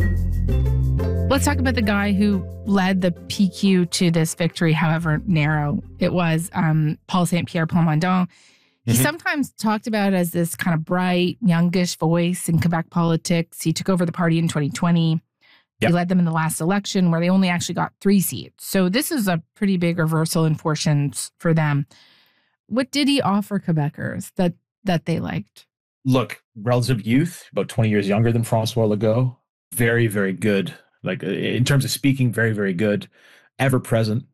Let's talk about the guy who led the PQ to this victory, however narrow it was, Paul Saint-Pierre Plamondon. He's sometimes talked about as this kind of bright, youngish voice in Quebec politics. He took over the party in 2020. He led them in the last election where they only actually got 3 seats. So this is a pretty big reversal in fortunes for them. What did he offer Quebecers that they liked? Look, relative youth, about 20 years younger than François Legault. Very, very good. Like in terms of speaking, very, very good, ever present,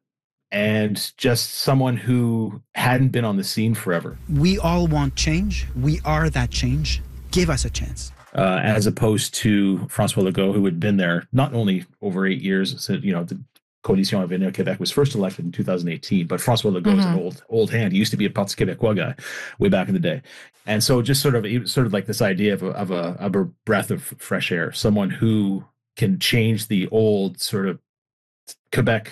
and just someone who hadn't been on the scene forever. We all want change. We are that change. Give us a chance. As opposed to François Legault, who had been there not only over 8 years, so, the Coalition Avenir Québec was first elected in 2018, but François Legault is an old hand. He used to be a Parti Québécois guy way back in the day. And so just sort of like this idea of a breath of fresh air, someone who can change the old sort of Quebec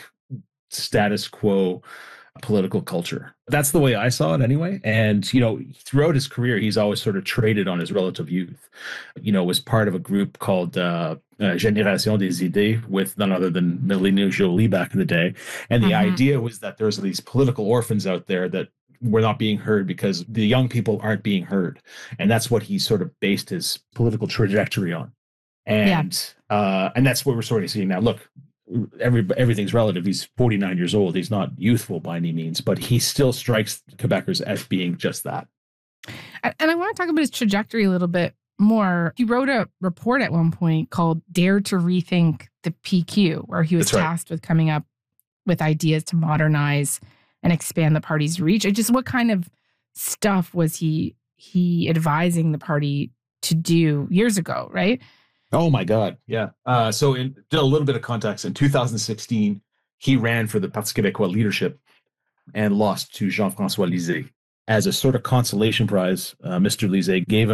status quo political culture. That's the way I saw it anyway. And, throughout his career, he's always sort of traded on his relative youth, was part of a group called Génération des Idées with none other than Mélanie Joly back in the day. And the idea was that there's these political orphans out there that were not being heard because the young people aren't being heard. And that's what he sort of based his political trajectory on. And that's what we're sort of seeing now. Look, everything's relative. He's 49 years old. He's not youthful by any means, but he still strikes Quebecers as being just that. And I want to talk about his trajectory a little bit more. He wrote a report at one point called Dare to Rethink the PQ, where he was tasked with coming up with ideas to modernize and expand the party's reach. What kind of stuff was he advising the party to do years ago, right? Oh my God. Yeah. So a little bit of context. In 2016, he ran for the Parti Québécois leadership and lost to Jean-François Lisée. As a sort of consolation prize, Mr. Lisée gave